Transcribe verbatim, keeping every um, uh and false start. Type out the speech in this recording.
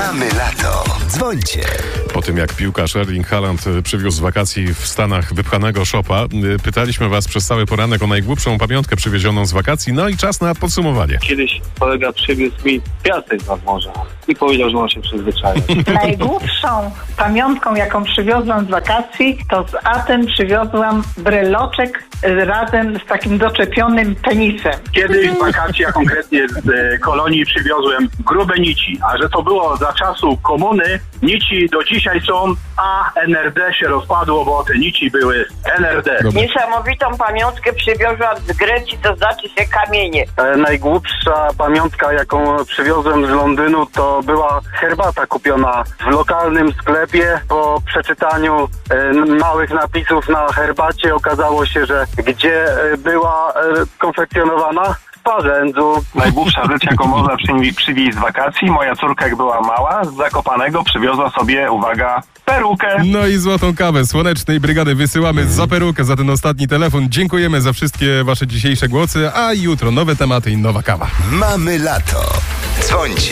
Mamy lato. Dzwońcie. Po tym jak piłkarz Erling Haaland przywiózł z wakacji w Stanach wypchanego szopa, pytaliśmy was przez cały poranek o najgłupszą pamiątkę przywiezioną z wakacji, no i czas na podsumowanie. Kiedyś kolega przywiózł mi piasek nad morza i powiedział, że on się przyzwyczaił. Najgłupszą pamiątką, jaką przywiozłam z wakacji, to z Aten przywiozłam breloczek razem z takim doczepionym penisem. Kiedyś w wakacje, a konkretnie z e, Kolonii przywiozłem grube nici, a że to było za czasu komuny, nici do dzisiaj są, a N R D się rozpadło, bo te nici były N R D. Dobra. Niesamowitą pamiątkę przywiozłam z Grecji, to znaczy się kamienie. E, najgłupsza pamiątka, jaką przywiozłem z Londynu, to była herbata kupiona w lokalnym sklepie. Po przeczytaniu e, małych napisów na herbacie okazało się, że gdzie e, była e, konfekcjonowana? W Parzędzu. Najgłupsza rzecz, jaką można przy, przywieźć z wakacji, moja córka jak była mała, z Zakopanego przywiozła sobie, uwaga, perukę. No i złotą kawę Słonecznej Brygady wysyłamy za perukę, za ten ostatni telefon. Dziękujemy za wszystkie wasze dzisiejsze głosy, a jutro nowe tematy i nowa kawa. Mamy lato. Dzwońcie.